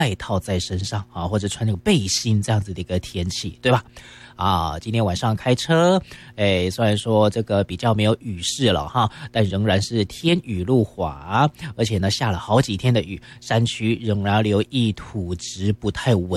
外套在身上啊，或者穿那个背心这样子的一个天气，对吧？啊，今天晚上开车，虽然说这个比较没有雨势了哈，但仍然是天雨路滑，而且呢下了好几天的雨，山区仍然要留意土质不太稳